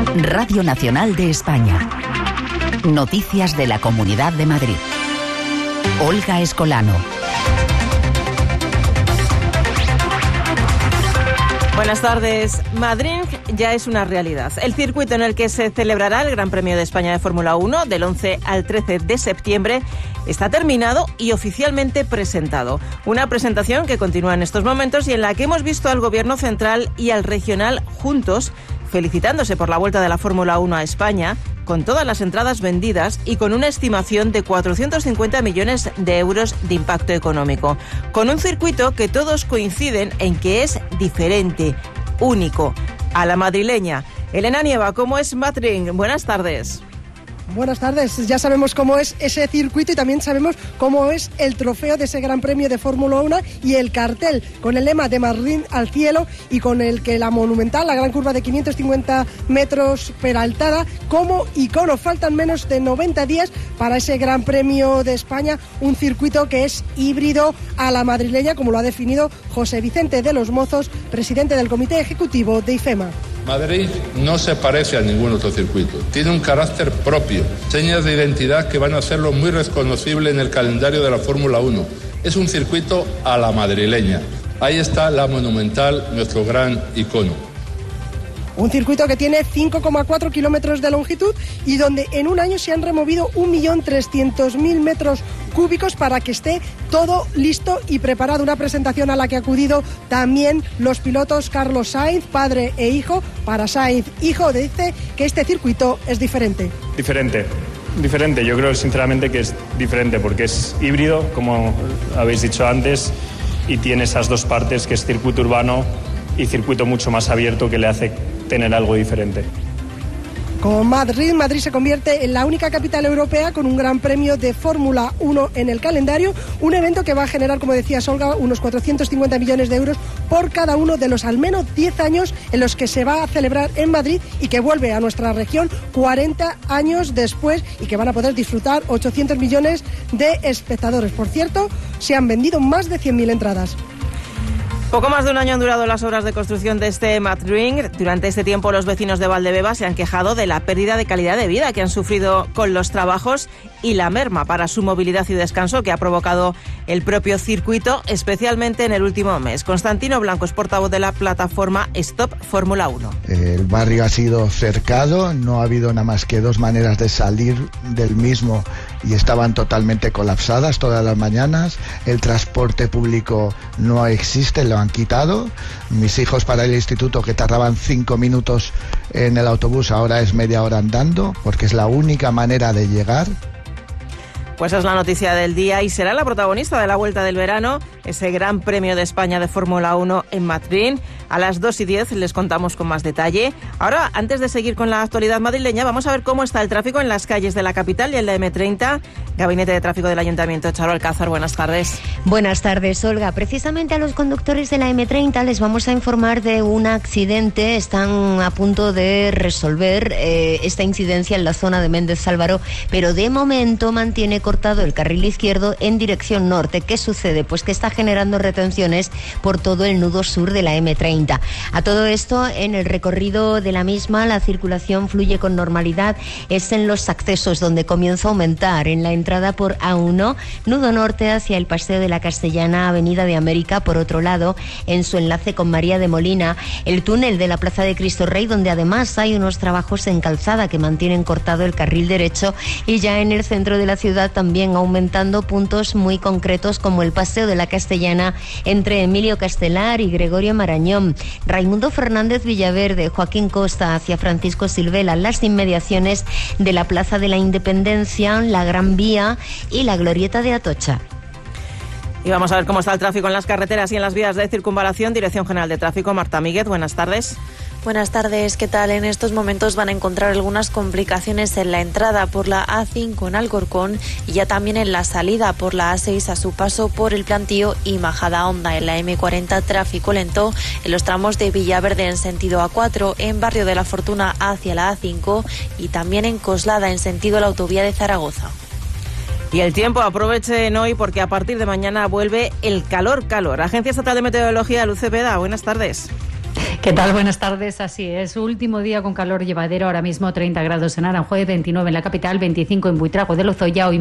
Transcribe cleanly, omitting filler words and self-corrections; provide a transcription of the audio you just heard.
Radio Nacional de España. Noticias de la Comunidad de Madrid. Olga Escolano. Buenas tardes. Madrid ya es una realidad. El circuito en el que se celebrará el Gran Premio de España de Fórmula 1 del 11 al 13 de septiembre está terminado y oficialmente presentado. Una presentación que continúa en estos momentos y en la que hemos visto al Gobierno central y al regional juntos felicitándose por la vuelta de la Fórmula 1 a España, con todas las entradas vendidas y con una estimación de 450 millones de euros de impacto económico. Con un circuito que todos coinciden en que es diferente, único, a la madrileña. Elena Nieva, ¿cómo es Madrid? Buenas tardes. Buenas tardes, ya sabemos cómo es ese circuito y también sabemos cómo es el trofeo de ese Gran Premio de Fórmula 1 y el cartel con el lema de Madrid al cielo y con el que la monumental, la gran curva de 550 metros peraltada como icono. Faltan menos de 90 días para ese Gran Premio de España, un circuito que es híbrido a la madrileña, como lo ha definido José Vicente de los Mozos, presidente del Comité Ejecutivo de IFEMA. Madrid no se parece a ningún otro circuito, tiene un carácter propio, señas de identidad que van a hacerlo muy reconocible en el calendario de la Fórmula 1. Es un circuito a la madrileña. Ahí está la monumental, nuestro gran icono. Un circuito que tiene 5,4 kilómetros de longitud y donde en un año se han removido 1.300.000 metros cúbicos para que esté todo listo y preparado. Una presentación a la que ha acudido también los pilotos Carlos Sainz, padre e hijo. Para Sainz, hijo, dice que este circuito es diferente. Diferente, yo creo sinceramente que es diferente porque es híbrido, como habéis dicho antes, y tiene esas dos partes que es circuito urbano y circuito mucho más abierto que le hace tener algo diferente. Con Madrid se convierte en la única capital europea con un Gran Premio de Fórmula 1 en el calendario, un evento que va a generar, como decía Olga, unos 450 millones de euros por cada uno de los al menos 10 años en los que se va a celebrar en Madrid y que vuelve a nuestra región 40 años después y que van a poder disfrutar 800 millones de espectadores. Por cierto, se han vendido más de 100.000 entradas. Poco más de un año han durado las obras de construcción de este Madrid. Durante este tiempo los vecinos de Valdebeba se han quejado de la pérdida de calidad de vida que han sufrido con los trabajos y la merma para su movilidad y descanso que ha provocado el propio circuito, especialmente en el último mes. Constantino Blanco es portavoz de la plataforma Stop Fórmula 1. El barrio ha sido cercado, no ha habido nada más que dos maneras de salir del mismo y estaban totalmente colapsadas todas las mañanas. El transporte público no existe, lo han quitado. Mis hijos para el instituto, que tardaban 5 minutos en el autobús, ahora es media hora andando, porque es la única manera de llegar. Pues es la noticia del día y será la protagonista de la vuelta del verano, ese Gran Premio de España de Fórmula 1 en Madrid. A las 2:10 les contamos con más detalle. Ahora, antes de seguir con la actualidad madrileña, vamos a ver cómo está el tráfico en las calles de la capital y en la M30. Gabinete de Tráfico del Ayuntamiento, Charo Alcázar, buenas tardes. Buenas tardes, Olga. Precisamente a los conductores de la M30 les vamos a informar de un accidente. Están a punto de resolver esta incidencia en la zona de Méndez Álvaro, pero de momento mantiene cortado el carril izquierdo en dirección norte. ¿Qué sucede? Pues que está generando retenciones por todo el nudo sur de la M30. A todo esto, en el recorrido de la misma, la circulación fluye con normalidad. Es en los accesos donde comienza a aumentar. En la entrada por A1, nudo norte hacia el Paseo de la Castellana, Avenida de América. Por otro lado, en su enlace con María de Molina, el túnel de la Plaza de Cristo Rey, donde además hay unos trabajos en calzada que mantienen cortado el carril derecho. Y ya en el centro de la ciudad también aumentando puntos muy concretos como el Paseo de la Castellana entre Emilio Castelar y Gregorio Marañón. Raimundo Fernández Villaverde, Joaquín Costa hacia Francisco Silvela, las inmediaciones de la Plaza de la Independencia, la Gran Vía y la Glorieta de Atocha. Y vamos a ver cómo está el tráfico en las carreteras y en las vías de circunvalación. Dirección General de Tráfico, Marta Míguez, buenas tardes. Buenas tardes, ¿qué tal? En estos momentos van a encontrar algunas complicaciones en la entrada por la A5 en Alcorcón y ya también en la salida por la A6 a su paso por el Plantío y Majadahonda. En la M40 tráfico lento en los tramos de Villaverde en sentido A4, en Barrio de la Fortuna hacia la A5 y también en Coslada en sentido la autovía de Zaragoza. Y el tiempo, aprovechen hoy porque a partir de mañana vuelve el calor. Agencia Estatal de Meteorología, Luz Cepeda, buenas tardes. ¿Qué ¿Qué tal? Buenas tardes. Así es, último día con calor llevadero, ahora mismo 30 grados en Aranjuez, 29 en la capital, 25 en Buitrago de Lozoya. Hoy